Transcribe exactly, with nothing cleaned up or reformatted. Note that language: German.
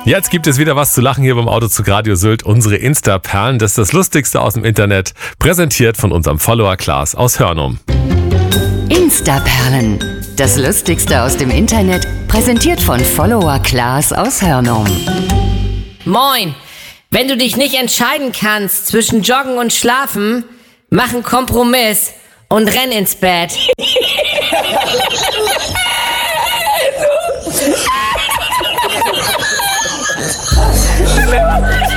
Jetzt gibt es wieder was zu lachen hier beim Autozug Radio Sylt. Unsere Insta-Perlen, das ist das Lustigste aus dem Internet, präsentiert von unserem Follower Klaas aus Hörnum. Insta-Perlen, das Lustigste aus dem Internet, präsentiert von Follower Klaas aus Hörnum. Moin, wenn du dich nicht entscheiden kannst zwischen Joggen und Schlafen, mach einen Kompromiss und renn ins Bett.